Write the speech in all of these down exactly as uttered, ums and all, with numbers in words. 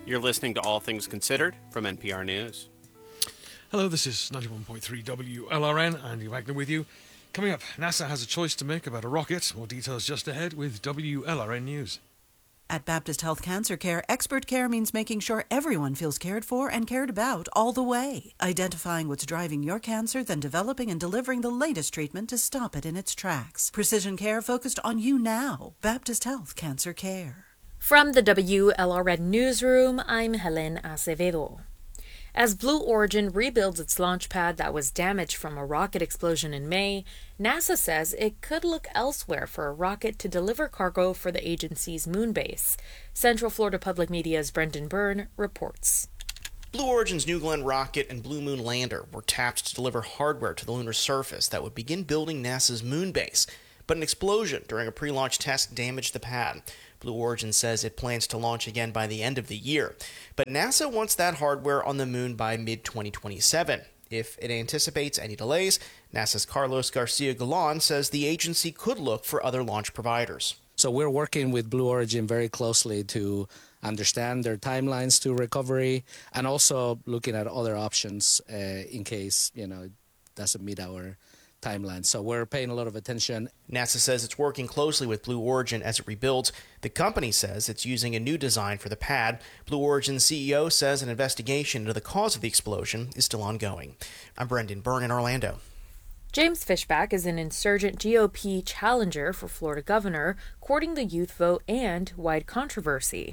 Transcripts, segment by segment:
You're listening to All Things Considered from N P R News. Hello, this is ninety-one point three W L R N, Andy Wagner with you. Coming up, NASA has a choice to make about a rocket. More details just ahead with W L R N News. At Baptist Health Cancer Care, expert care means making sure everyone feels cared for and cared about all the way. Identifying what's driving your cancer, then developing and delivering the latest treatment to stop it in its tracks. Precision care focused on you now. Baptist Health Cancer Care. From the W L R N Newsroom, I'm Helen Acevedo. As Blue Origin rebuilds its launch pad that was damaged from a rocket explosion in May, NASA says it could look elsewhere for a rocket to deliver cargo for the agency's moon base. Central Florida Public Media's Brendan Byrne reports. Blue Origin's New Glenn rocket and Blue Moon lander were tapped to deliver hardware to the lunar surface that would begin building NASA's moon base. But an explosion during a pre-launch test damaged the pad. Blue Origin says it plans to launch again by the end of the year. But NASA wants that hardware on the moon by mid twenty twenty-seven. If it anticipates any delays, NASA's Carlos Garcia Galan says the agency could look for other launch providers. So we're working with Blue Origin very closely to understand their timelines to recovery and also looking at other options uh, in case, you know, it doesn't meet our timeline. So we're paying a lot of attention. NASA says it's working closely with Blue Origin as it rebuilds. The company says it's using a new design for the pad. Blue Origin's C E O says an investigation into the cause of the explosion is still ongoing. I'm Brendan Byrne in Orlando. James Fishback is an insurgent G O P challenger for Florida governor, courting the youth vote and wide controversy.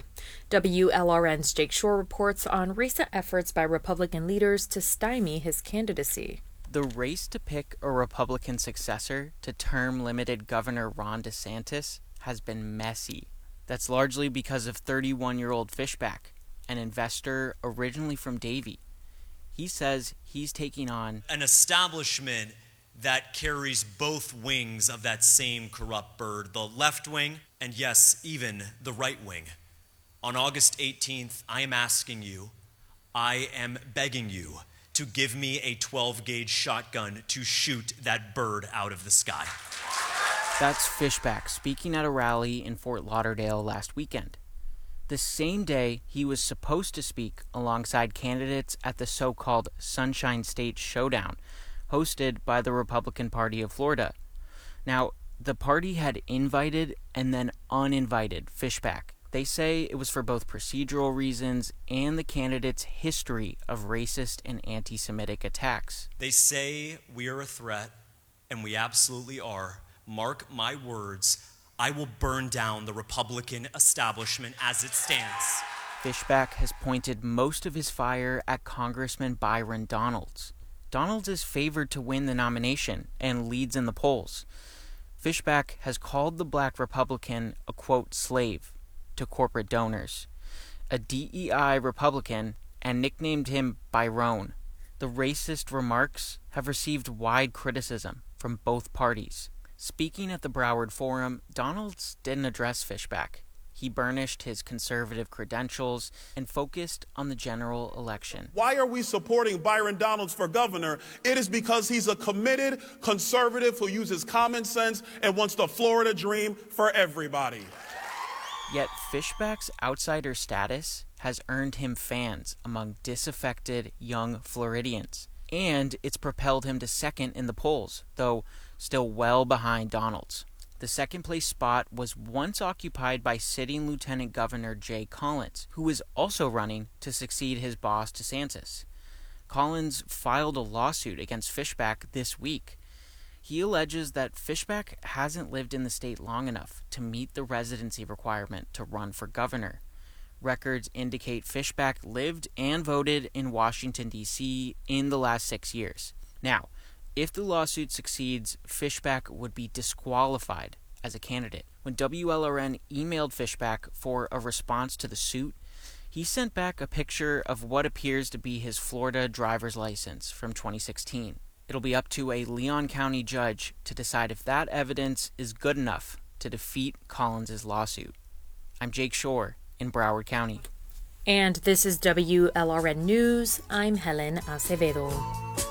W L R N's Jake Shore reports on recent efforts by Republican leaders to stymie his candidacy. The race to pick a Republican successor to term-limited Governor Ron DeSantis has been messy. That's largely because of thirty-one-year-old Fishback, an investor originally from Davie. He says he's taking on an establishment that carries both wings of that same corrupt bird, the left wing and, yes, even the right wing. On August eighteenth, I am asking you, I am begging you, to give me a twelve-gauge shotgun to shoot that bird out of the sky. That's Fishback speaking at a rally in Fort Lauderdale last weekend. The same day he was supposed to speak alongside candidates at the so-called Sunshine State Showdown, hosted by the Republican Party of Florida. Now, the party had invited and then uninvited Fishback. They say it was for both procedural reasons and the candidate's history of racist and anti-Semitic attacks. They say we are a threat, and we absolutely are. Mark my words, I will burn down the Republican establishment as it stands. Fishback has pointed most of his fire at Congressman Byron Donalds. Donalds is favored to win the nomination and leads in the polls. Fishback has called the black Republican a, quote, slave to corporate donors, a D E I Republican, and nicknamed him Byron. The racist remarks have received wide criticism from both parties. Speaking at the Broward Forum, Donalds didn't address Fishback. He burnished his conservative credentials and focused on the general election. Why are we supporting Byron Donalds for governor? It is because he's a committed conservative who uses common sense and wants the Florida dream for everybody. Yet Fishback's outsider status has earned him fans among disaffected young Floridians, and it's propelled him to second in the polls, though still well behind Donalds. The second-place spot was once occupied by sitting Lieutenant Governor Jay Collins, who is also running to succeed his boss DeSantis. Collins filed a lawsuit against Fishback this week. He alleges that Fishback hasn't lived in the state long enough to meet the residency requirement to run for governor. Records indicate Fishback lived and voted in Washington, D C in the last six years. Now, if the lawsuit succeeds, Fishback would be disqualified as a candidate. When W L R N emailed Fishback for a response to the suit, he sent back a picture of what appears to be his Florida driver's license from twenty sixteen. It'll be up to a Leon County judge to decide if that evidence is good enough to defeat Collins' lawsuit. I'm Jake Shore in Broward County. And this is W L R N News. I'm Helen Acevedo.